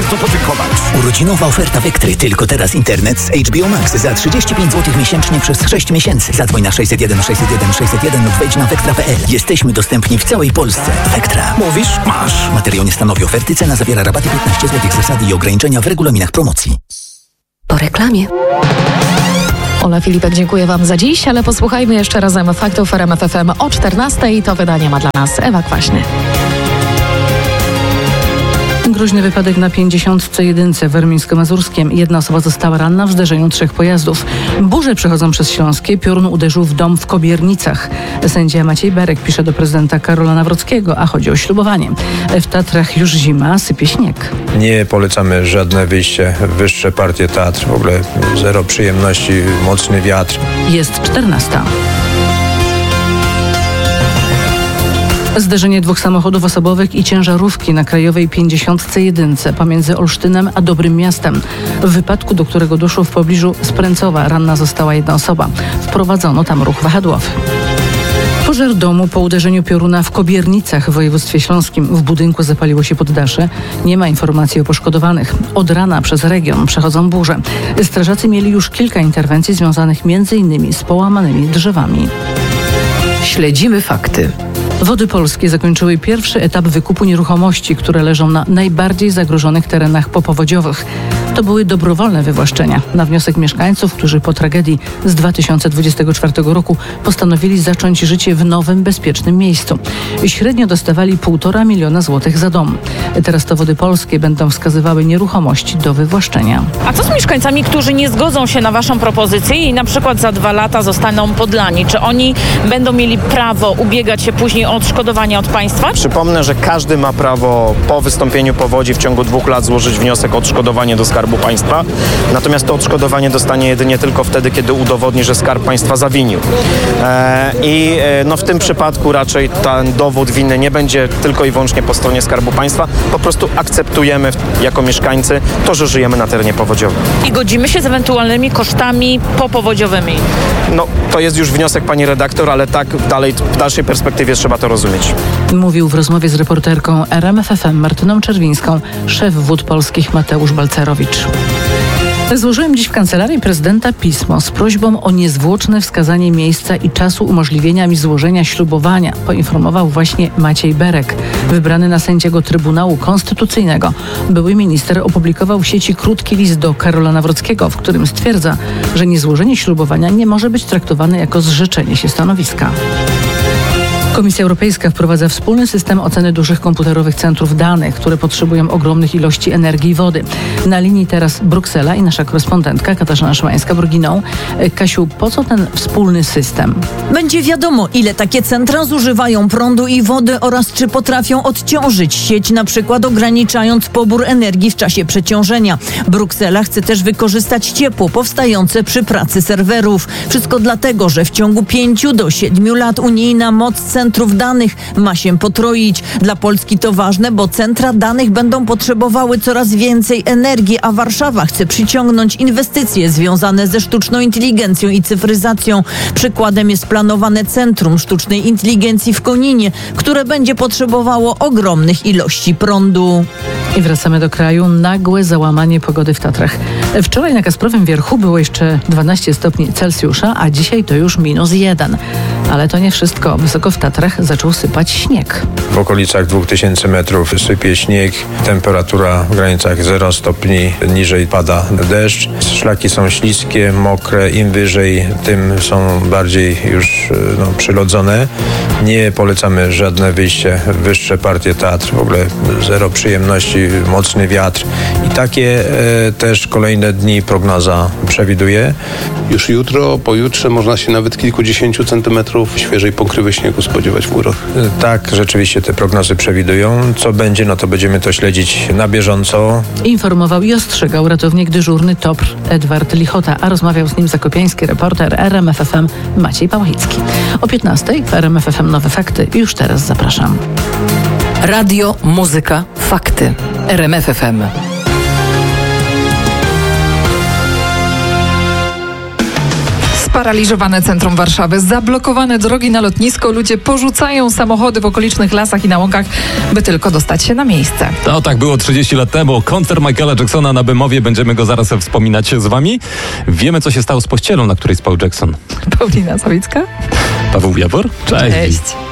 bardzo podziękować. Urodzinowa oferta Vectry. Tylko teraz internet z HBO Max za 35 zł miesięcznie przez 6 miesięcy. Zadzwoń na 601 601 601 lub wejdź na vectra.pl. Jesteśmy dostępni w całej Polsce. Vectra. Mówisz? Masz. Materiał nie stanowi oferty. Cena zawiera rabaty 15 zł. Zasady i ograniczenia w regulaminach promocji. Po reklamie. Ola Filipek, dziękuję Wam za dziś, ale posłuchajmy jeszcze razem faktów RMF FM o 14:00. To wydanie ma dla nas Ewa Kwaśny. Groźny wypadek na 51 w Warmińsko-Mazurskiem. Jedna osoba została ranna w zderzeniu 3 pojazdów. Burze przechodzą przez Śląskie. Piorun uderzył w dom w Kobiernicach. Sędzia Maciej Berek pisze do prezydenta Karola Nawrockiego, a chodzi o ślubowanie. W Tatrach już zima, sypie śnieg. Nie polecamy żadne wyjście w wyższe partie Tatr. W ogóle zero przyjemności, mocny wiatr. Jest 14:00. Zderzenie 2 samochodów osobowych i ciężarówki na krajowej 51 pomiędzy Olsztynem a Dobrym Miastem. W wypadku, do którego doszło w pobliżu Spręcowa, ranna została 1 osoba. Wprowadzono tam ruch wahadłowy. Pożar domu po uderzeniu pioruna w Kobiernicach w województwie śląskim. W budynku zapaliło się poddasze. Nie ma informacji o poszkodowanych. Od rana przez region przechodzą burze. Strażacy mieli już kilka interwencji związanych m.in. z połamanymi drzewami. Śledzimy fakty. Wody Polskie zakończyły pierwszy etap wykupu nieruchomości, które leżą na najbardziej zagrożonych terenach popowodziowych. To były dobrowolne wywłaszczenia na wniosek mieszkańców, którzy po tragedii z 2024 roku postanowili zacząć życie w nowym, bezpiecznym miejscu. Średnio dostawali 1,5 miliona złotych za dom. Teraz to Wody Polskie będą wskazywały nieruchomości do wywłaszczenia. A co z mieszkańcami, którzy nie zgodzą się na Waszą propozycję i na przykład za 2 lata zostaną poddani? Czy oni będą mieli prawo ubiegać się później o odszkodowanie od państwa? Przypomnę, że każdy ma prawo po wystąpieniu powodzi w ciągu 2 lat złożyć wniosek o odszkodowanie do Skarbu Państwa. Natomiast to odszkodowanie dostanie jedynie tylko wtedy, kiedy udowodni, że Skarb Państwa zawinił. W tym przypadku raczej ten dowód winy nie będzie tylko i wyłącznie po stronie Skarbu Państwa. Po prostu akceptujemy jako mieszkańcy to, że żyjemy na terenie powodziowym. I godzimy się z ewentualnymi kosztami popowodziowymi. To jest już wniosek pani redaktor, ale tak w dalszej perspektywie trzeba to rozumieć. Mówił w rozmowie z reporterką RMF FM Martyną Czerwińską szef Wód Polskich Mateusz Balcerowicz. Złożyłem dziś w Kancelarii Prezydenta pismo z prośbą o niezwłoczne wskazanie miejsca i czasu umożliwienia mi złożenia ślubowania, poinformował właśnie Maciej Berek, wybrany na sędziego Trybunału Konstytucyjnego. Były minister opublikował w sieci krótki list do Karola Nawrockiego, w którym stwierdza, że niezłożenie ślubowania nie może być traktowane jako zrzeczenie się stanowiska. Komisja Europejska wprowadza wspólny system oceny dużych komputerowych centrów danych, które potrzebują ogromnych ilości energii i wody. Na linii teraz Bruksela i nasza korespondentka Katarzyna Szymańska-Borginą. Kasiu, po co ten wspólny system? Będzie wiadomo, ile takie centra zużywają prądu i wody oraz czy potrafią odciążyć sieć, na przykład ograniczając pobór energii w czasie przeciążenia. Bruksela chce też wykorzystać ciepło powstające przy pracy serwerów. Wszystko dlatego, że w ciągu 5 do 7 lat unijna moc centrów danych ma się potroić. Dla Polski to ważne, bo centra danych będą potrzebowały coraz więcej energii, a Warszawa chce przyciągnąć inwestycje związane ze sztuczną inteligencją i cyfryzacją. Przykładem jest planowane Centrum Sztucznej Inteligencji w Koninie, które będzie potrzebowało ogromnych ilości prądu. I wracamy do kraju. Nagłe załamanie pogody w Tatrach. Wczoraj na Kasprowym Wierchu było jeszcze 12 stopni Celsjusza, a dzisiaj to już -1. Ale to nie wszystko. Wysoko w Tatrach zaczął sypać śnieg. W okolicach 2000 metrów sypie śnieg, temperatura w granicach 0 stopni, niżej pada deszcz. Szlaki są śliskie, mokre, im wyżej, tym są bardziej już przylodzone. Nie polecamy żadne wyjście w wyższe partie Tatr, w ogóle zero przyjemności, mocny wiatr i takie też kolejne dni prognoza przewiduje. Już jutro, pojutrze można się nawet kilkudziesięciu centymetrów świeżej pokrywy śniegu spodziewać w górach. Tak, rzeczywiście te prognozy przewidują. Co będzie, to będziemy to śledzić na bieżąco. Informował i ostrzegał ratownik dyżurny TOPR Edward Lichota, a rozmawiał z nim zakopiański reporter RMF FM Maciej Pałachicki. O 15:00 w RMF FM Nowe Fakty. Już teraz zapraszam. Radio, muzyka, fakty. RMF FM. Sparaliżowane centrum Warszawy, zablokowane drogi na lotnisko, ludzie porzucają samochody w okolicznych lasach i na łąkach, by tylko dostać się na miejsce. To tak było 30 lat temu. Koncert Michaela Jacksona na Bemowie. Będziemy go zaraz wspominać z wami. Wiemy, co się stało z pościelą, na której spał Jackson. Paulina Sawicka. Paweł Jawor. Cześć. Cześć.